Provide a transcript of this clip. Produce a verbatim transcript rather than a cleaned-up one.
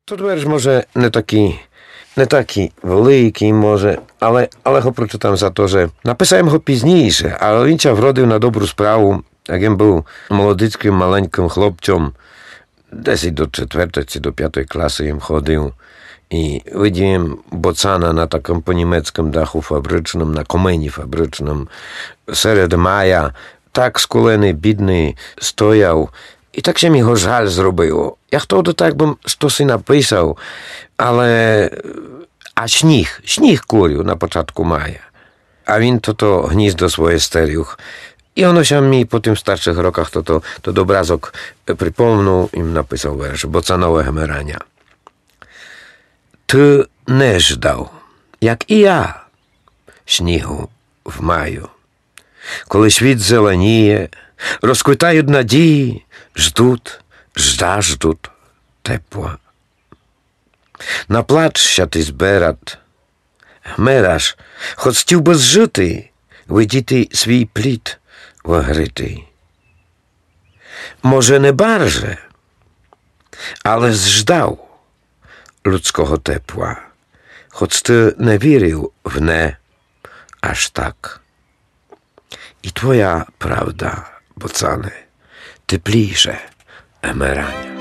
Тут верш, може, не такий, не такий великий, може, але, але його прочитам за те, що написав його пізніше, але він чав вродив на добру справу, як він був молодицьким маленьким хлопцем, десь до четвертої чи до п'ятої класи їм ходив. I widziałem bocana na takim po niemieckim dachu fabrycznym, na komenie fabrycznym, sered maja, tak skuleny, bidny, stojał i tak się mi go żal zrobiło. Ja wtedy tak bym stosy napisał, ale... A śnig, śnig kurił na początku maja. A win to to gniezdo swoje steriuch. I ono się mi po tym starszych rokach to, to, to do obrazok przypomniał i napisał wiersz bocanowe hemerania. Ty nie ждав, як і я, снігу в маю. Коли світ зеленіє, розквітають надії, ждуть, жаждуть тепла. Наплачся ти зберат, гмераш, хоч хотів би зжити, видіти свій плід вигритий. Може, не барже, але зждав ludzkiego tepła, choć ty nie wierzył w nie aż tak. I twoja prawda, bocany, teplisze emerania.